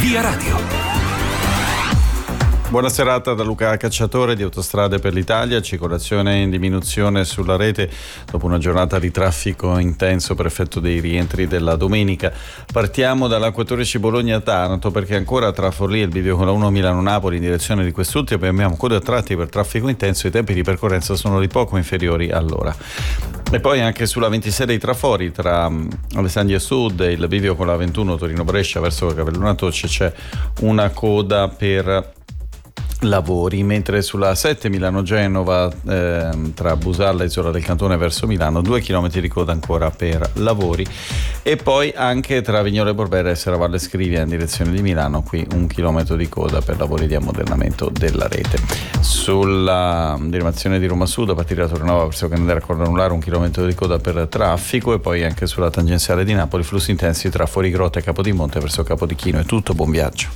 Via Radio. Buona serata da Luca Cacciatore di Autostrade per l'Italia. Circolazione in diminuzione sulla rete dopo una giornata di traffico intenso per effetto dei rientri della domenica. Partiamo dall'A14 Bologna-Taranto, perché ancora tra Forlì e il bivio con la 1 Milano-Napoli in direzione di quest'ultimo abbiamo code a tratti per traffico intenso. I tempi di percorrenza sono di poco inferiori all'ora. E poi anche sulla 26 dei Trafori tra Alessandria Sud e il bivio con la 21 Torino-Brescia verso Cavellona Tocce c'è una coda per lavori, mentre sulla 7 Milano-Genova tra Busalla e Isola del Cantone verso Milano 2 km di coda ancora per lavori, e poi anche tra Vignola e Borbera e Serravalle Scrivia in direzione di Milano, qui 1 chilometro di coda per lavori di ammodernamento della rete. Sulla derivazione di Roma Sud a partire da Torrenova verso Candela Corno Anulare 1 chilometro di coda per traffico, e poi anche sulla tangenziale di Napoli flussi intensi tra Fuorigrotta e Capodimonte verso Capodichino. È tutto, buon viaggio.